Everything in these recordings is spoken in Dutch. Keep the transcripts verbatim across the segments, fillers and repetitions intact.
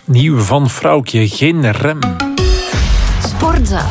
Nieuw van Vrouwtje, geen rem. Sportza.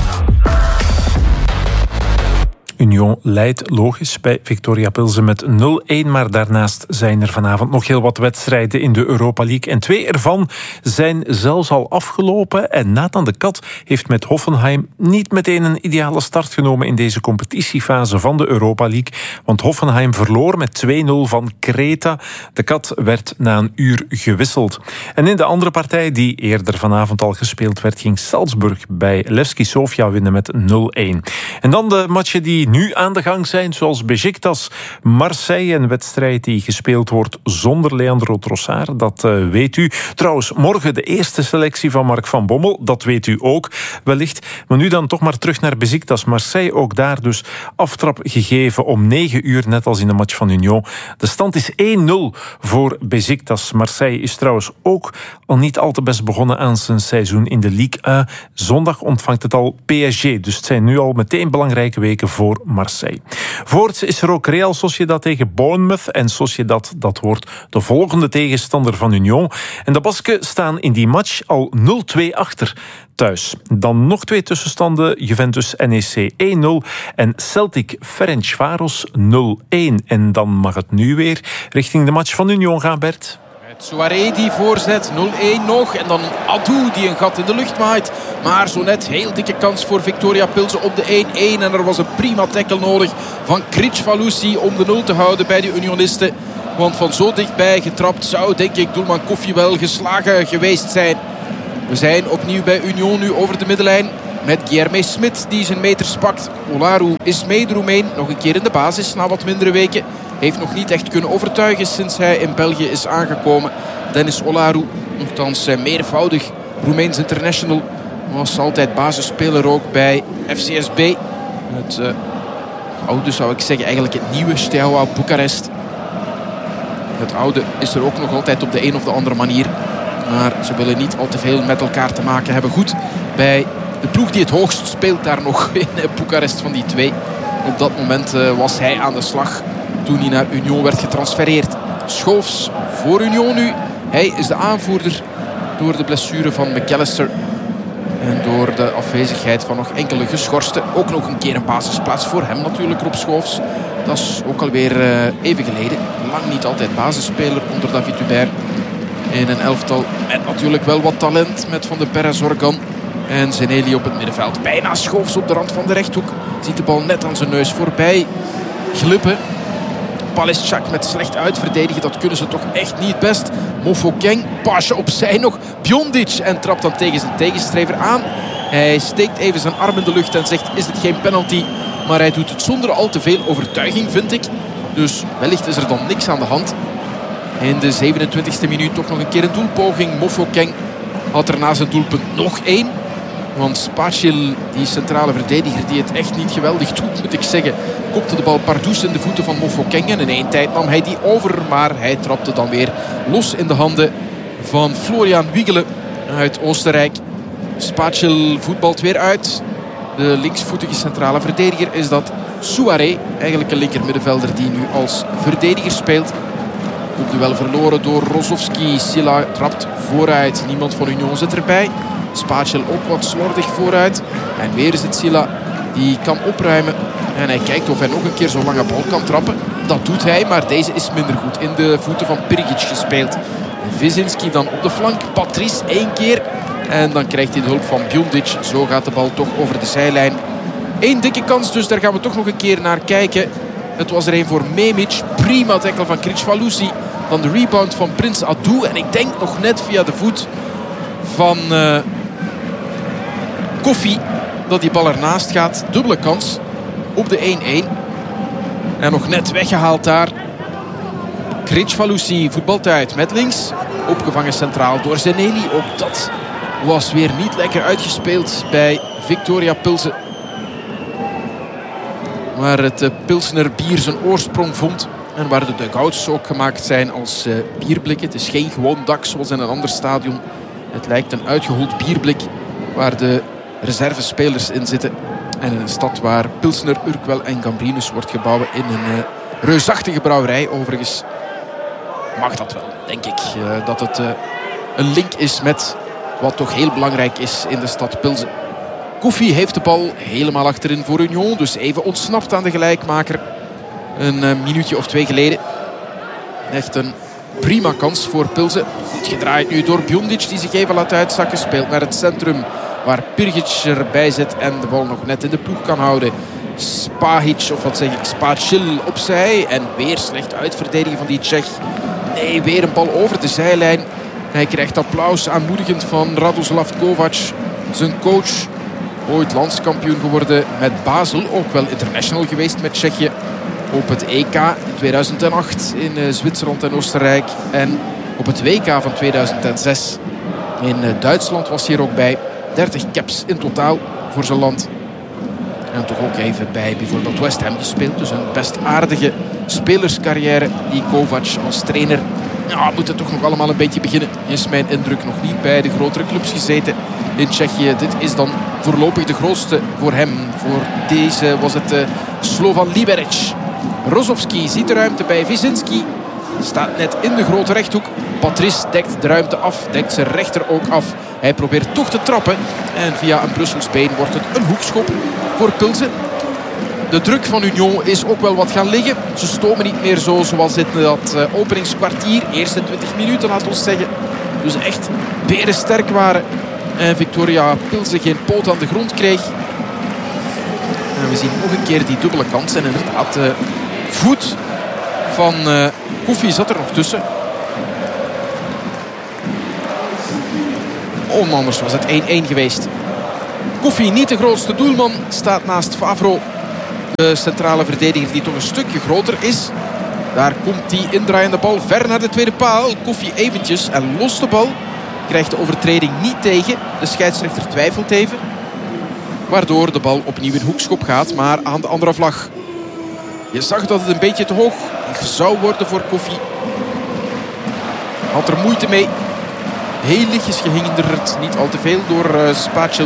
Union leidt logisch bij Viktoria Pilsen met nul-een, maar daarnaast zijn er vanavond nog heel wat wedstrijden in de Europa League. En twee ervan zijn zelfs al afgelopen. En Nathan de Kat heeft met Hoffenheim niet meteen een ideale start genomen in deze competitiefase van de Europa League. Want Hoffenheim verloor met twee-nul van Creta. De Kat werd na een uur gewisseld. En in de andere partij, die eerder vanavond al gespeeld werd, ging Salzburg bij Levski Sofia winnen met nul-een. En dan de matchen die nu aan de gang zijn, zoals Besiktas Marseille, een wedstrijd die gespeeld wordt zonder Leandro Trossard. Dat uh, weet u. Trouwens, morgen de eerste selectie van Mark van Bommel. Dat weet u ook wellicht. Maar nu dan toch maar terug naar Besiktas Marseille. Ook daar dus aftrap gegeven om negen uur, net als in de match van Union. De stand is één-nul voor Besiktas. Marseille is trouwens ook al niet al te best begonnen aan zijn seizoen in de Ligue één. Zondag ontvangt het al P S G. Dus het zijn nu al meteen belangrijke weken voor Marseille. Voorts is er ook Real Sociedad tegen Bournemouth. En Sociedad, dat wordt de volgende tegenstander van Union. En de Basken staan in die match al nul-twee achter thuis. Dan nog twee tussenstanden. Juventus N E C één-nul en Celtic Ferencváros nul-een. En dan mag het nu weer richting de match van Union gaan, Bert. Souaré die voorzet, nul-een nog. En dan Adou die een gat in de lucht maait. Maar zo net heel dikke kans voor Viktoria Pilsen op de één-een. En er was een prima tackle nodig van Kricfalusi om de nul te houden bij de Unionisten. Want van zo dichtbij getrapt zou, denk ik, doelman Koffie wel geslagen geweest zijn. We zijn opnieuw bij Union nu over de middenlijn. Met Guilherme Smit die zijn meters pakt. Olaru is mee, de Roemeen. Nog een keer in de basis na wat mindere weken. Heeft nog niet echt kunnen overtuigen sinds hij in België is aangekomen. Dennis Olaru, nogthans meervoudig Roemeens international. Was altijd basisspeler ook bij F C S B. Het uh, oude zou ik zeggen, eigenlijk het nieuwe Steaua Boekarest. Het oude is er ook nog altijd op de een of de andere manier. Maar ze willen niet al te veel met elkaar te maken hebben. Goed, bij de ploeg die het hoogst speelt daar nog in Boekarest van die twee. Op dat moment uh, was hij aan de slag toen hij naar Union werd getransfereerd. Schoofs voor Union nu. Hij is de aanvoerder door de blessure van McAllister. En door de afwezigheid van nog enkele geschorsten. Ook nog een keer een basisplaats voor hem natuurlijk, Rob Schoofs. Dat is ook alweer uh, even geleden. Lang niet altijd basisspeler onder David Hubert. In een elftal met natuurlijk wel wat talent. Met Van de Perez Organ en Zeneli op het middenveld. Bijna Schoofs op de rand van de rechthoek. Ziet de bal net aan zijn neus voorbij glippen. Palestchak met slecht uitverdedigen. Dat kunnen ze toch echt niet best. Mofokeng, pasje opzij nog. Bjondic en trapt dan tegen zijn tegenstrever aan. Hij steekt even zijn arm in de lucht en zegt, is het geen penalty? Maar hij doet het zonder al te veel overtuiging, vind ik. Dus wellicht is er dan niks aan de hand. In de zevenentwintigste minuut toch nog een keer een doelpoging. Mofokeng had er na zijn doelpunt nog één. Want Spacil, die centrale verdediger, die het echt niet geweldig doet, moet ik zeggen, kopte de bal pardoes in de voeten van Mofokeng. En in één tijd nam hij die over, maar hij trapte dan weer los in de handen van Florian Wiegele uit Oostenrijk. Spacil voetbalt weer uit. De linksvoetige centrale verdediger is dat Souaré, eigenlijk een linkermiddenvelder die nu als verdediger speelt. Op duel verloren door Rozovski. Silla trapt vooruit. Niemand van Union zit erbij. Spacil ook wat slordig vooruit. En weer is het Silla die kan opruimen. En hij kijkt of hij nog een keer zo'n lange bal kan trappen. Dat doet hij, maar deze is minder goed. In de voeten van Pirgic gespeeld. Vizinski dan op de flank. Patrice één keer. En dan krijgt hij de hulp van Bjondic. Zo gaat de bal toch over de zijlijn. Eén dikke kans, dus daar gaan we toch nog een keer naar kijken. Het was er een voor Memic. Prima tackle van Kricfalusi. Dan de rebound van Prins Adou. En ik denk nog net via de voet van uh, Koffie dat die bal ernaast gaat. Dubbele kans op de één-één. En nog net weggehaald daar. Kricfalusi voetbalt uit met links. Opgevangen centraal door Zeneli. Ook dat was weer niet lekker uitgespeeld bij Viktoria Pilsen. Waar het uh, Pilsener bier zijn oorsprong vond. En waar de dugouts ook gemaakt zijn als uh, bierblikken. Het is geen gewoon dak zoals in een ander stadion. Het lijkt een uitgehold bierblik waar de reservespelers in zitten. En in een stad waar Pilsner, Urquell en Gambrinus wordt gebouwd in een uh, reusachtige brouwerij. Overigens mag dat wel, denk ik. Uh, dat het uh, een link is met wat toch heel belangrijk is in de stad Pilsen. Koffie heeft de bal helemaal achterin voor Union. Dus even ontsnapt aan de gelijkmaker. Een uh, minuutje of twee geleden. Echt een prima kans voor Pilsen. Goed gedraaid nu door Bjondic die zich even laat uitzakken. Speelt naar het centrum waar Pirgic erbij zit en de bal nog net in de ploeg kan houden. Spahic, of wat zeg ik, Spacil opzij. En weer slecht uitverdedigen van die Tsjech. Nee, weer een bal over de zijlijn. Hij krijgt applaus aanmoedigend van Radoslav Kovac, zijn coach. Ooit landskampioen geworden met Basel. Ook wel international geweest met Tsjechië. Op het E K in tweeduizend acht in uh, Zwitserland en Oostenrijk. En op het W K van tweeduizend zes in uh, Duitsland was hij er ook bij. dertig caps in totaal voor zijn land. En toch ook even bij bijvoorbeeld West Ham gespeeld. Dus een best aardige spelerscarrière die Kovac als trainer. Ja, moet het toch nog allemaal een beetje beginnen. Is mijn indruk, nog niet bij de grotere clubs gezeten in Tsjechië. Dit is dan voorlopig de grootste voor hem. Voor deze was het uh, Slovan Liberec. Rozovski ziet de ruimte bij Vizinski. Staat net in de grote rechthoek. Patrice dekt de ruimte af. Dekt zijn rechter ook af. Hij probeert toch te trappen. En via een Brussels been wordt het een hoekschop voor Pilsen. De druk van Union is ook wel wat gaan liggen. Ze stomen niet meer zo zoals in dat uh, openingskwartier. Eerste twintig minuten, laat ons zeggen. Dus echt berensterk waren. En Viktoria Pilsen geen poot aan de grond kreeg. En we zien nog een keer die dubbele kans. En inderdaad, de voet van uh, Koffie zat er nog tussen. Oh, anders was het één-één geweest. Koffie, niet de grootste doelman, staat naast Favro. De centrale verdediger die toch een stukje groter is. Daar komt die indraaiende bal ver naar de tweede paal. Koffie eventjes en lost de bal. Krijgt de overtreding niet tegen. De scheidsrechter twijfelt even. Waardoor de bal opnieuw in hoekschop gaat, maar aan de andere vlag. Je zag dat het een beetje te hoog zou worden voor Koffie. Had er moeite mee. Heel lichtjes gehinderd, niet al te veel door uh, Spacil.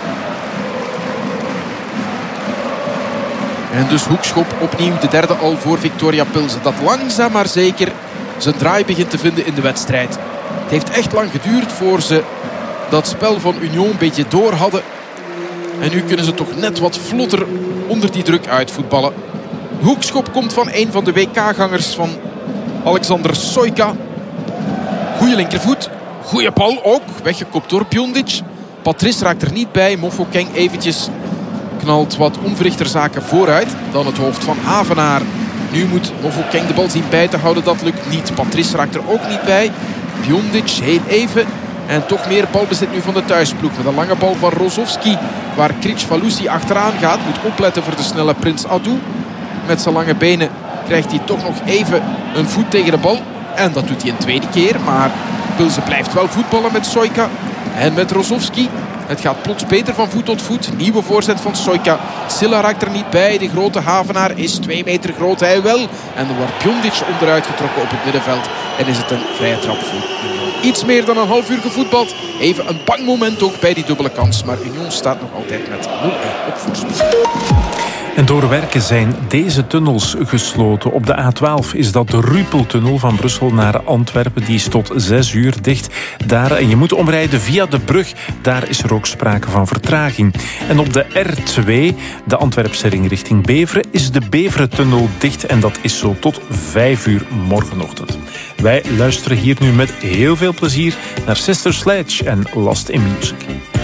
En dus hoekschop opnieuw, de derde al voor Viktoria Pilsen. Dat langzaam maar zeker zijn draai begint te vinden in de wedstrijd. Het heeft echt lang geduurd voor ze dat spel van Union een beetje door hadden. En nu kunnen ze toch net wat vlotter onder die druk uitvoetballen. Hoekschop komt van een van de W K-gangers van Alexander Soyka. Goeie linkervoet. Goeie bal ook. Weggekopt door Bjondic. Patrice raakt er niet bij. Mofokeng eventjes knalt wat onverrichterzaken vooruit. Dan het hoofd van Havenaar. Nu moet Mofokeng de bal zien bij te houden. Dat lukt niet. Patrice raakt er ook niet bij. Bjondic heel even. En toch meer balbezit nu van de thuisploeg. Met een lange bal van Rozovski. Waar Kricfalusi achteraan gaat. Moet opletten voor de snelle Prins Adu. Met zijn lange benen krijgt hij toch nog even een voet tegen de bal. En dat doet hij een tweede keer. Maar Pilsen blijft wel voetballen met Soyka. En met Rozovski. Het gaat plots beter van voet tot voet. Nieuwe voorzet van Soyka. Silla raakt er niet bij. De grote Havenaar is twee meter groot. Hij wel. En er wordt Bjondic onderuit getrokken op het middenveld. En is het een vrije trap voor Union. Iets meer dan een half uur gevoetbald. Even een bang moment ook bij die dubbele kans. Maar Union staat nog altijd met nul-één op voorsprong. En door werken zijn deze tunnels gesloten. Op de A twaalf is dat de Rupeltunnel van Brussel naar Antwerpen. Die is tot zes uur dicht. Daar, en je moet omrijden via de brug. Daar is er ook sprake van vertraging. En op de R twee, de Antwerpse ring richting Beveren, is de Beverentunnel dicht. En dat is zo tot vijf uur morgenochtend. Wij luisteren hier nu met heel veel plezier naar Sister Sledge en Lost in Music.